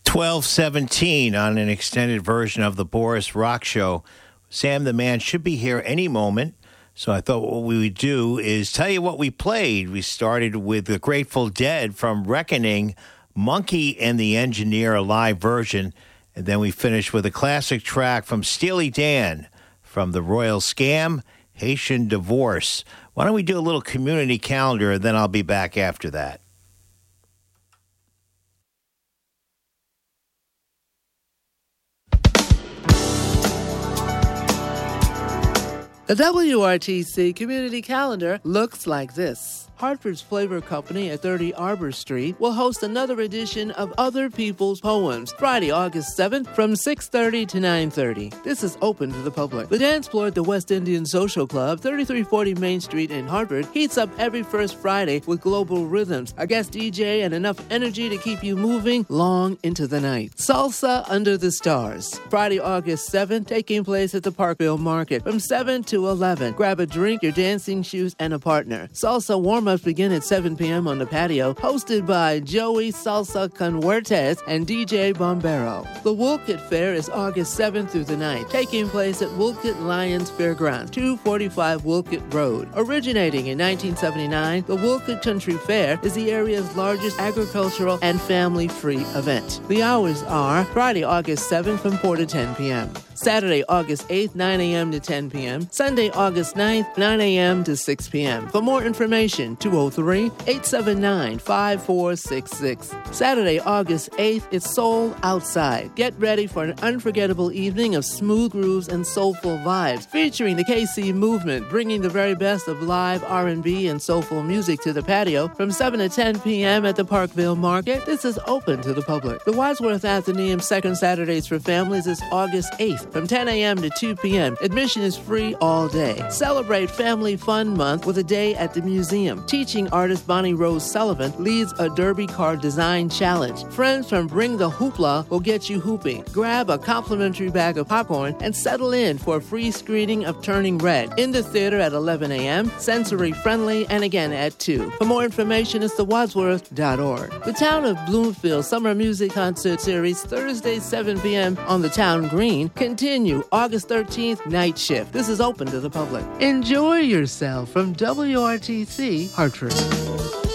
12:17 on an extended version of the Boris Rock Show. Sam the Man should be here any moment, so I thought what we would do is tell you what we played. We started with the Grateful Dead from Reckoning, Monkey and the Engineer, a live version, and then we finished with a classic track from Steely Dan from the Royal Scam, Haitian Divorce. Why don't we do a little community calendar, and then I'll be back after that. The WRTC Community Calendar looks like this. Hartford's Flavor Company at 30 Arbor Street will host another edition of Other People's Poems, Friday, August 7th from 6:30 to 9:30. This is open to the public. The dance floor at the West Indian Social Club, 3340 Main Street in Hartford, heats up every first Friday with global rhythms, a guest DJ, and enough energy to keep you moving long into the night. Salsa Under the Stars, Friday, August 7th, taking place at the Parkville Market from 7 to 11. Grab a drink, your dancing shoes, and a partner. Salsa warm-ups begin at 7 p.m. on the patio, hosted by Joey Salsa Convertes and DJ Bombero. The Woolkit Fair is August 7th through the 9th, taking place at Woolkit Lions Fairgrounds, 245 Woolkit Road. Originating in 1979, the Woolkit Country Fair is the area's largest agricultural and family-free event. The hours are Friday, August 7th from 4 to 10 p.m. Saturday, August 8th, 9 a.m. to 10 p.m. Sunday, August 9th, 9 a.m. to 6 p.m. For more information, 203-879-5466. Saturday, August 8th, it's Soul Outside. Get ready for an unforgettable evening of smooth grooves and soulful vibes, featuring the KC Movement, bringing the very best of live R&B and soulful music to the patio from 7 to 10 p.m. at the Parkville Market. This is open to the public. The Wadsworth Athenaeum Second Saturdays for Families is August 8th from 10 a.m. to 2 p.m. Admission is free all day. Celebrate Family Fun Month with a day at the museum. Teaching artist Bonnie Rose Sullivan leads a derby car design challenge. Friends from Bring the Hoopla will get you hooping. Grab a complimentary bag of popcorn and settle in for a free screening of Turning Red in the theater at 11 a.m., sensory friendly, and again at 2. For more information, it's thewadsworth.org. The Town of Bloomfield Summer Music Concert Series, Thursday, 7 p.m. on the Town Green, continue August 13th, night shift. This is open to the public. Enjoy yourself from WRTC Hartford.